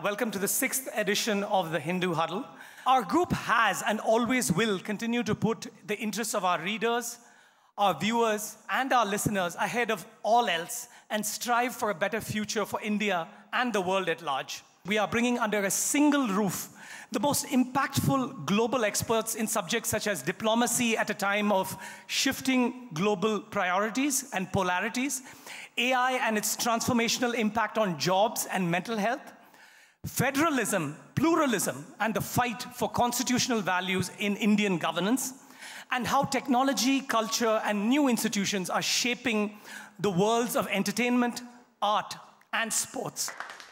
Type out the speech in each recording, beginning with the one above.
welcome to the 6th edition of the Hindu Huddle. Our group has and always will continue to put the interests of our readers, our viewers, and our listeners ahead of all else and strive for a better future for India and the world at large. We are bringing under a single roof the most impactful global experts in subjects such as diplomacy at a time of shifting global priorities and polarities, AI and its transformational impact on jobs and mental health, federalism, pluralism, and the fight for constitutional values in Indian governance, and how technology, culture, and new institutions are shaping the worlds of entertainment, art, and sports.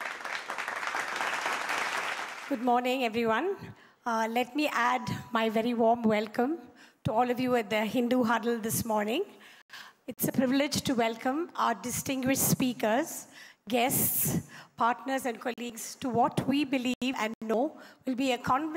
Good morning, everyone. Let me add my very warm welcome to all of you at the Hindu Huddle this morning. It's a privilege to welcome our distinguished speakers, guests, partners, and colleagues to what we believe and know will be a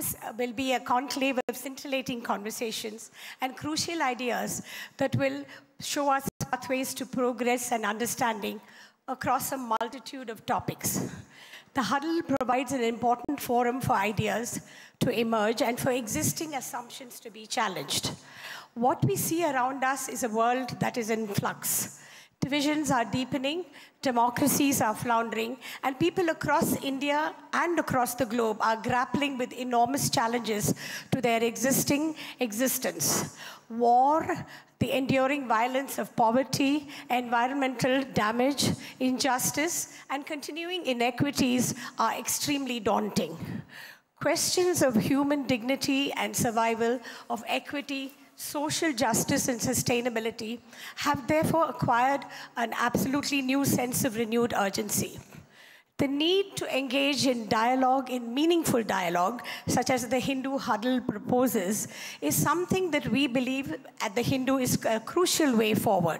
conclave of scintillating conversations and crucial ideas that will show us pathways to progress and understanding across a multitude of topics. The Huddle provides an important forum for ideas to emerge and for existing assumptions to be challenged. What we see around us is a world that is in flux. Divisions are deepening, democracies are floundering, and people across India and across the globe are grappling with enormous challenges to their existing existence. War, the enduring violence of poverty, environmental damage, injustice, and continuing inequities are extremely daunting. Questions of human dignity and survival, of equity, social justice, and sustainability have therefore acquired an absolutely new sense of renewed urgency. The need to engage in dialogue, in meaningful dialogue, such as the Hindu Huddle proposes, is something that we believe at the Hindu is a crucial way forward.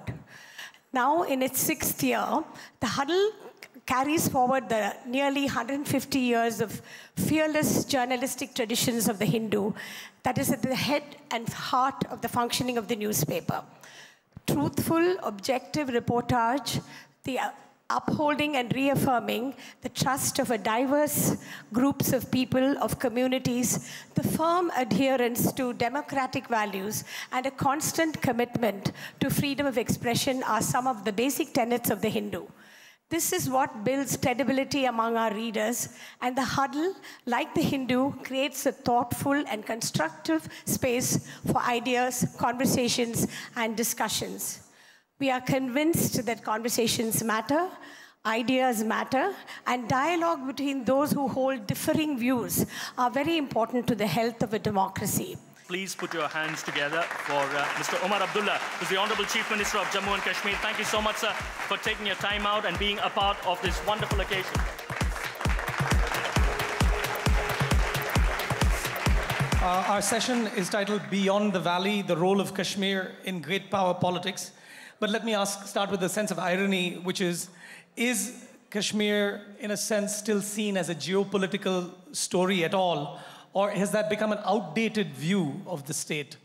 Now, in its 6th year, the Huddle carries forward the nearly 150 years of fearless journalistic traditions of the Hindu that is at the head and heart of the functioning of the newspaper. Truthful, objective reportage, the upholding and reaffirming the trust of a diverse groups of people, of communities, the firm adherence to democratic values, and a constant commitment to freedom of expression are some of the basic tenets of the Hindu. This is what builds credibility among our readers, and the Huddle, like the Hindu, creates a thoughtful and constructive space for ideas, conversations, and discussions. We are convinced that conversations matter, ideas matter, and dialogue between those who hold differing views are very important to the health of a democracy. Please put your hands together for Mr. Omar Abdullah, who's the Honorable Chief Minister of Jammu and Kashmir. Thank you so much, sir, for taking your time out and being a part of this wonderful occasion. Our session is titled Beyond the Valley, the Role of Kashmir in Great Power Politics. But let me start with a sense of irony, which is Kashmir, in a sense, still seen as a geopolitical story at all? Or has that become an outdated view of the state?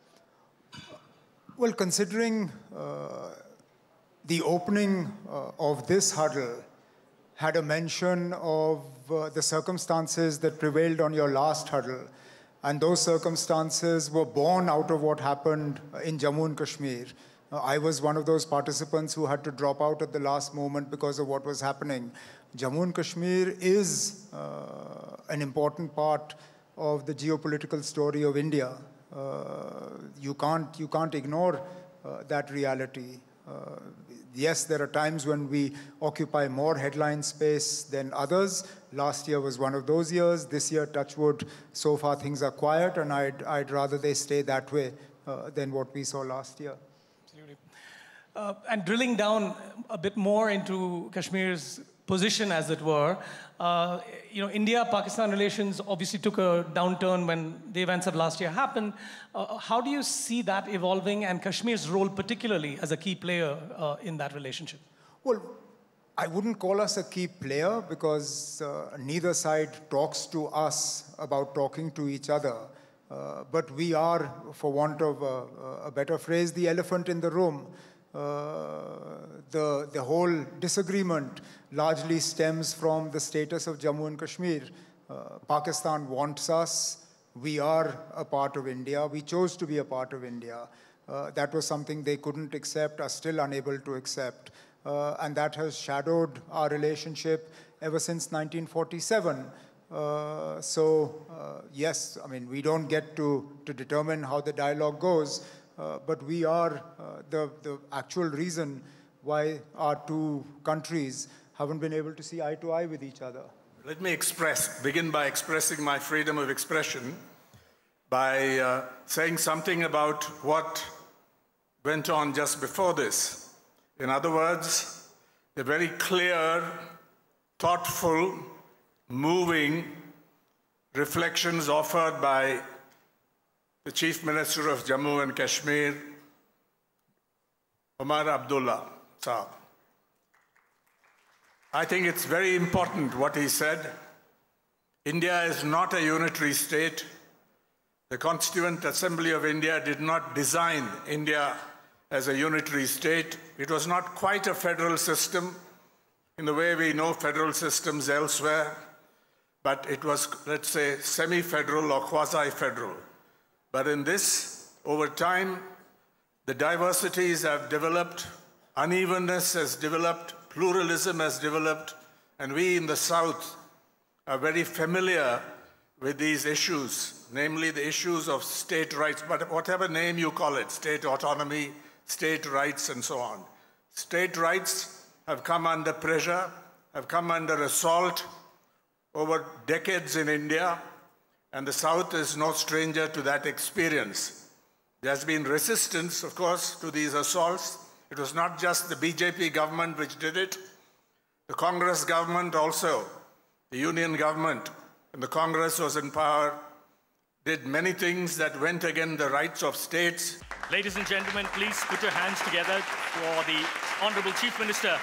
Well, considering the opening of this huddle had a mention of the circumstances that prevailed on your last huddle, and those circumstances were born out of what happened in Jammu and Kashmir. I was one of those participants who had to drop out at the last moment because of what was happening. Jammu and Kashmir is an important part of the geopolitical story of India. You can't ignore that reality. Yes, there are times when we occupy more headline space than others. Last year was one of those years. This year, touch wood, so far things are quiet, and I'd rather they stay that way than what we saw last year. Absolutely. And drilling down a bit more into Kashmir's position, as it were, India-Pakistan relations obviously took a downturn when the events of last year happened. How do you see that evolving, and Kashmir's role particularly as a key player in that relationship? Well, I wouldn't call us a key player because neither side talks to us about talking to each other. But we are, for want of a better phrase, the elephant in the room. The whole disagreement largely stems from the status of Jammu and Kashmir. Pakistan wants us. We are a part of India. We chose to be a part of India. That was something they couldn't accept, are still unable to accept. And that has shadowed our relationship ever since 1947. Yes, I mean, we don't get to determine how the dialogue goes, but we are the actual reason why our two countries haven't been able to see eye to eye with each other. Let me begin by expressing my freedom of expression by saying something about what went on just before this. In other words, the very clear, thoughtful, moving reflections offered by the Chief Minister of Jammu and Kashmir, Omar Abdullah Saab. I think it's very important what he said. India is not a unitary state. The Constituent Assembly of India did not design India as a unitary state. It was not quite a federal system in the way we know federal systems elsewhere, but it was, let's say, semi-federal or quasi-federal. But in this, over time, the diversities have developed, unevenness has developed, pluralism has developed, and we in the South are very familiar with these issues, namely the issues of state rights, but whatever name you call it, state autonomy, state rights, and so on. State rights have come under pressure, have come under assault over decades in India, and the South is no stranger to that experience. There has been resistance, of course, to these assaults. It was not just the BJP government which did it. The Congress government also, the union government, when the Congress was in power, did many things that went against the rights of states. Ladies and gentlemen, please put your hands together for the Honorable Chief Minister